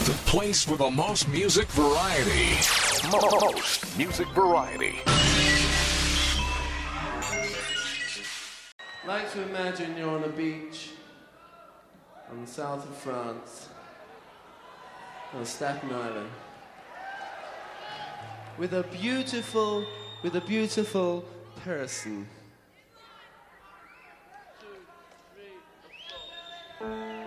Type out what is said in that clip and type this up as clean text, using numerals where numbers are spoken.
The place with the most music variety. Most music variety. I like to imagine you're on a beach on the south of France, on Staten Island, with a beautiful person